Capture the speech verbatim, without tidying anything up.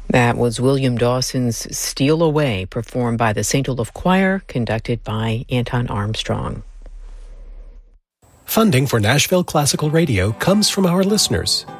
That was William Dawson's Steal Away, performed by the Saint Olaf Choir, conducted by Anton Armstrong. Funding for Nashville Classical Radio comes from our listeners.